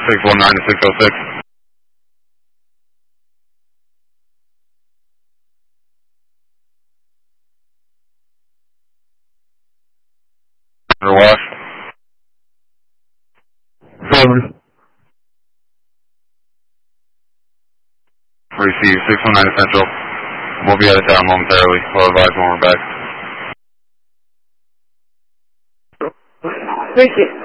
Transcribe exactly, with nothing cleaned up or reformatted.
six one nine to six oh six. Wash. Over. Receive six one nine Central. We'll be out of town momentarily. We'll advise when we're back. Thank you.